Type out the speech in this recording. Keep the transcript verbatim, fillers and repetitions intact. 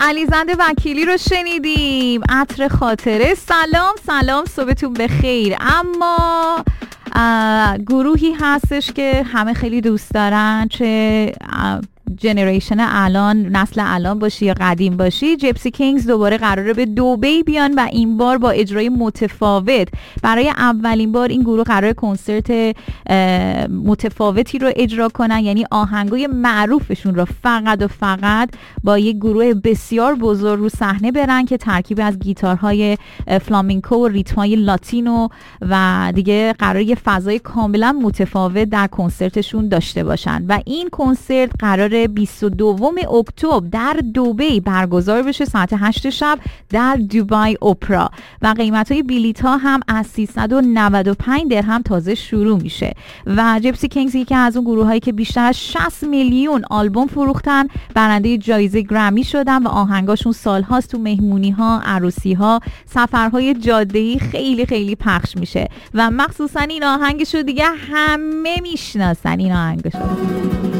علیزاده وکیلی رو شنیدیم. عطر خاطره. سلام سلام، صبحتون بخیر. اما گروهی هستش که همه خیلی دوست دارن، چه جنریشن الان، نسل الان باشی یا قدیم باشی. جیپسی کینگز دوباره قراره به دبی بیان و این بار با اجرای متفاوت. برای اولین بار این گروه قراره کنسرت متفاوتی رو اجرا کنن، یعنی آهنگای معروفشون رو فقط و فقط با یک گروه بسیار بزرگ رو صحنه برن که ترکیب از گیتارهای فلامینکو و ریتمای لاتینو و دیگه قراره یه فضای کاملا متفاوت در کنسرتشون داشته باشن و این کنسرت قراره بیست و دوم اکتبر در دبی برگزار بشه ساعت هشت شب در دبی اپرا و قیمت‌های بلیط‌ها هم از سیصد و نود و پنج درهم تازه شروع میشه. و جیپسی کینگز یکی از اون گروهایی که بیشتر از شصت میلیون آلبوم فروختن، برنده جایزه گرمی شدن و آهنگاشون سال‌هاست تو مهمونی‌ها، عروسی‌ها، سفرهای جاده‌ای خیلی خیلی پخش میشه و مخصوصا این آهنگشو دیگه همه میشناسن. این آهنگشو